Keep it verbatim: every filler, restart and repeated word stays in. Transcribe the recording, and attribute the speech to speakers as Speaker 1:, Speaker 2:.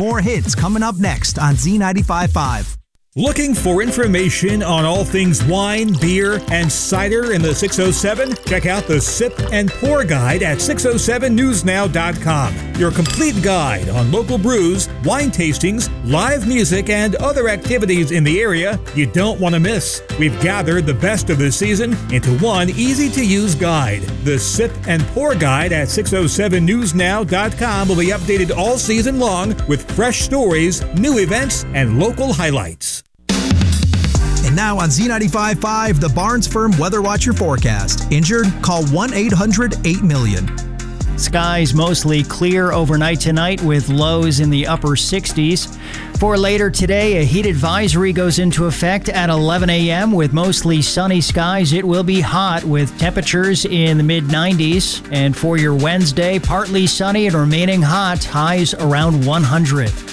Speaker 1: More hits coming up next on Z ninety-five point five.
Speaker 2: Looking for information on all things wine, beer, and cider in the six oh seven? Check out the Sip and Pour Guide at six oh seven news now dot com. Your complete guide on local brews, wine tastings, live music, and other activities in the area you don't want to miss. We've gathered the best of the season into one easy-to-use guide. The Sip and Pour Guide at six oh seven news now dot com will be updated all season long with fresh stories, new events, and local highlights.
Speaker 1: And now on Z ninety-five point five, the Barnes Firm Weather Watcher forecast. Injured? Call one eight hundred eight million.
Speaker 3: Skies mostly clear overnight tonight with lows in the upper sixties. For later today, a heat advisory goes into effect at eleven a.m. with mostly sunny skies. It will be hot with temperatures in the mid nineties. And for your Wednesday, partly sunny and remaining hot, highs around one hundred.